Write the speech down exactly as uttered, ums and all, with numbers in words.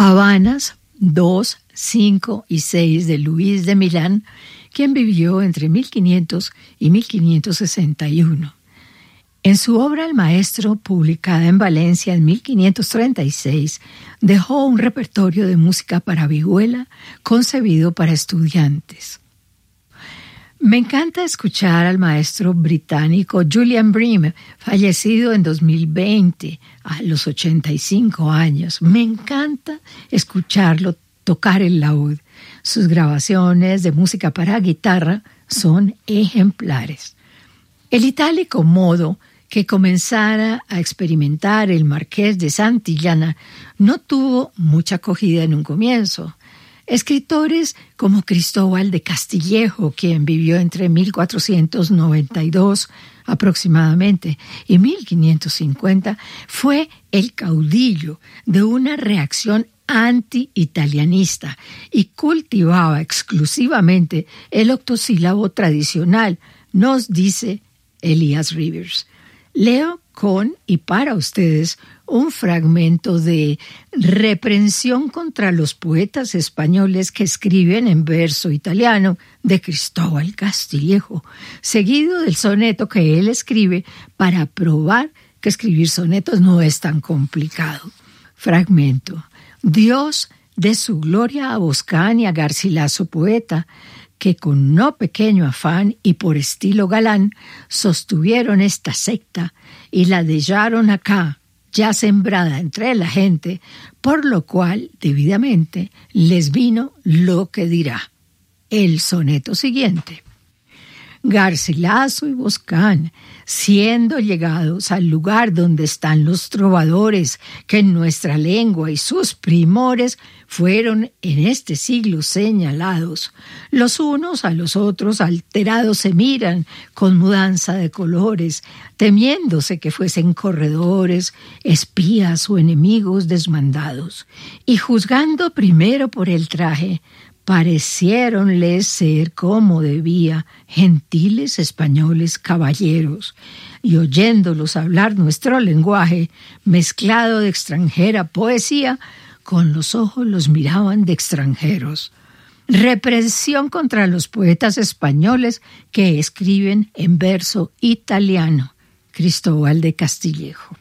Fábanas dos, cinco y seis de Luis de Milán, quien vivió entre mil quinientos y mil quinientos sesenta y uno. En su obra El Maestro, publicada en Valencia en mil quinientos treinta y seis, dejó un repertorio de música para vihuela concebido para estudiantes. Me encanta escuchar al maestro británico Julian Bream, fallecido en dos mil veinte, a los ochenta y cinco años. Me encanta escucharlo tocar el laúd. Sus grabaciones de música para guitarra son ejemplares. El itálico modo que comenzara a experimentar el Marqués de Santillana no tuvo mucha acogida en un comienzo. Escritores como Cristóbal de Castillejo, quien vivió entre mil cuatrocientos noventa y dos aproximadamente y mil quinientos cincuenta, fue el caudillo de una reacción anti-italianista y cultivaba exclusivamente el octosílabo tradicional, nos dice Elías Rivers. Leo con y para ustedes un fragmento de Reprensión contra los poetas españoles que escriben en verso italiano de Cristóbal Castillejo, seguido del soneto que él escribe para probar que escribir sonetos no es tan complicado. Fragmento. Dios dé su gloria a Boscán y a Garcilaso poeta, que con no pequeño afán y por estilo galán sostuvieron esta secta y la dejaron acá, ya sembrada entre la gente, por lo cual debidamente les vino lo que dirá. El soneto siguiente. Garcilaso y Boscán, siendo llegados al lugar donde están los trovadores, que en nuestra lengua y sus primores fueron en este siglo señalados, los unos a los otros alterados se miran con mudanza de colores, temiéndose que fuesen corredores, espías o enemigos desmandados, y juzgando primero por el traje, pareciéronles ser como debía gentiles españoles caballeros, y oyéndolos hablar nuestro lenguaje, mezclado de extranjera poesía, con los ojos los miraban de extranjeros. Represión contra los poetas españoles que escriben en verso italiano. Cristóbal de Castillejo.